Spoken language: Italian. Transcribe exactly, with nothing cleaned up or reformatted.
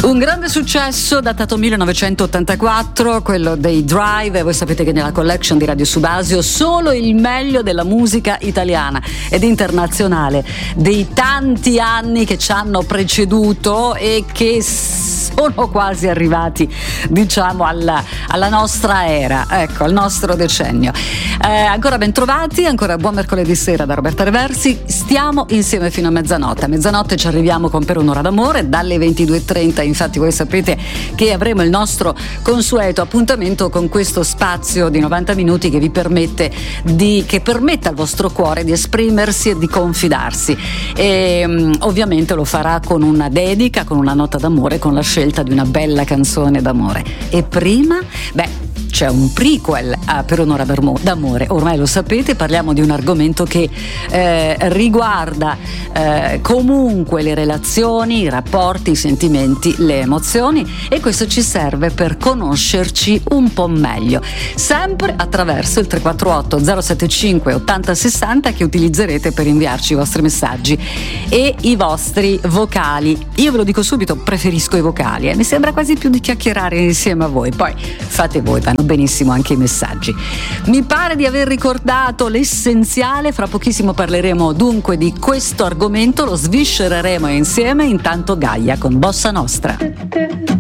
Un grande successo datato millenovecentottantaquattro, quello dei Drive. Voi sapete che nella collection di Radio Subasio solo il meglio della musica italiana ed internazionale dei tanti anni che ci hanno preceduto e che sono quasi arrivati, diciamo, alla, alla nostra era, ecco, al nostro decennio. Eh, ancora ben trovati, ancora buon mercoledì sera da Roberta Reversi. Stiamo insieme fino a mezzanotte. A mezzanotte ci arriviamo con Per un'ora d'amore, dalle ventidue e trenta. Infatti voi sapete che avremo il nostro consueto appuntamento con questo spazio di novanta minuti che vi permette di, che permetta al vostro cuore di esprimersi e di confidarsi. E um, ovviamente lo farà con una dedica, con una nota d'amore, con la scelta di una bella canzone d'amore. E prima, beh, c'è un prequel a Per un'ora d'amore, ormai lo sapete, parliamo di un argomento che eh, riguarda eh, comunque le relazioni, i rapporti, i sentimenti, le emozioni, e questo ci serve per conoscerci un po' meglio, sempre attraverso il tre quattro otto zero sette cinque ottanta sessanta che utilizzerete per inviarci i vostri messaggi e i vostri vocali. Io ve lo dico subito, preferisco i vocali, eh? Mi sembra quasi più di chiacchierare insieme a voi, poi fate voi, vanno benissimo anche i messaggi. Mi pare di aver ricordato l'essenziale. Fra pochissimo parleremo dunque di questo argomento, lo sviscereremo insieme. Intanto Gaia con Bossa Nostra.